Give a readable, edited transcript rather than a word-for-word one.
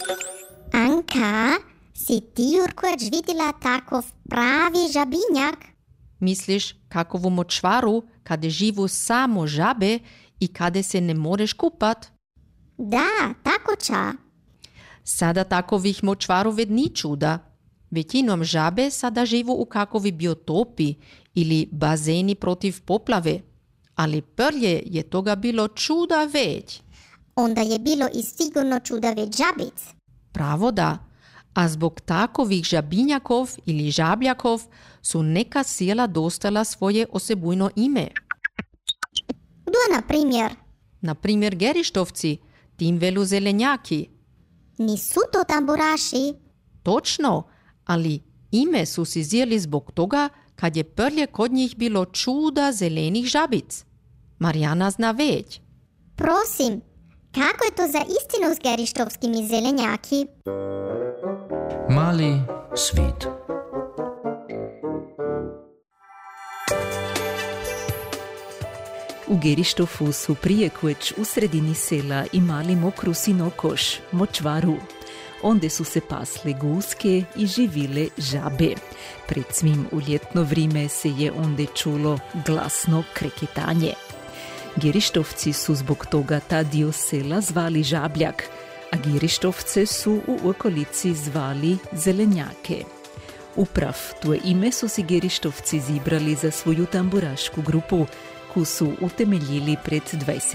Anka, si ti Jurković vidjela takov pravi žabinjak? Misliš kakovu močvaru, kade živu samo žabe i kade se ne moreš kupat? Da, tako ča. Sada takovih močvaru ved ni čuda. Većinom žabe sada živu u kakovi biotopi ili bazeni protiv poplave. Ali prlje je toga bilo čuda već. Onda je bilo i sigurno čuda već žabic. Pravo da. A zbog takovih žabinjakov ili žabljakov su neka sjela dostala svoje osebujno ime. Kdo na primjer? Na primjer Gerištovci, tim velu zelenjaki. Nisu to tamburaši? Točno, ali ime su si zjeli zbog toga kad je prlje kod njih bilo čuda zelenih žabic. Marijana zna već. Prosim, kako je to za istinu s Gerištovskimi zelenjaki? Mali svit. U Gerištofu su prije kuć u sredini sela imali mokru sinokoš, močvaru. Onde su se pasle guske i živile žabe. Pred svim u ljetno vrime se je onde čulo glasno kreketanje. Gerištovci su zbog toga ta dio sela zvali Žabljak, a Gerištovce su u okolici zvali Zelenjake. Uprav tvoje ime su si Gerištovci zibrali za svoju tamburašku grupu, koju su utemeljili pred 20